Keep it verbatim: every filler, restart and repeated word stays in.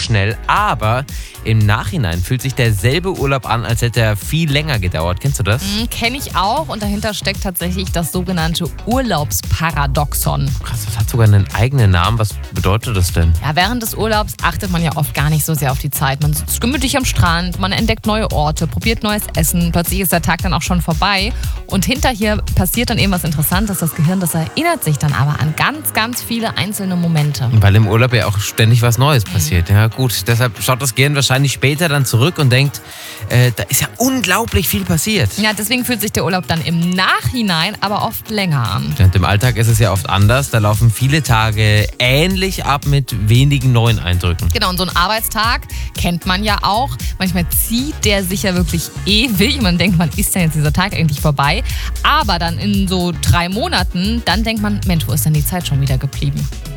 schnell, aber im Nachhinein fühlt sich derselbe Urlaub an, als hätte er viel länger gedauert. Kennst du das? Mhm, kenne ich auch und dahinter steckt tatsächlich das sogenannte Urlaubsparadoxon. Krass, das hat sogar einen eigenen Namen. Was bedeutet das denn? Ja, während des Urlaubs achtet man ja oft gar nicht so sehr auf die Zeit. Man sitzt gemütlich am Strand, man entdeckt neue Orte, probiert neues Essen. Plötzlich ist der Tag dann auch schon vorbei. Und hinterher passiert dann eben was Interessantes. Das Gehirn, das erinnert sich dann aber an ganz, ganz viele einzelne Momente. Weil im Urlaub ja auch ständig was Neues passiert. Ja gut, deshalb schaut das Gehirn wahrscheinlich später dann zurück und denkt, äh, da ist ja unglaublich viel passiert. Ja, deswegen fühlt sich der Urlaub dann im Nachhinein aber oft länger an. Und im Alltag ist es ja oft anders. Da laufen viele Tage ähnlich ab mit wenigen neuen Eindrücken. Genau, und so ein Arbeitstag kennt man ja auch. Manchmal zieht der sich ja wirklich ewig. Man denkt, wann ist denn jetzt dieser Tag eigentlich vorbei? Aber dann in so drei Monaten, dann denkt man, Mensch, wo ist denn die Zeit schon wieder geblieben?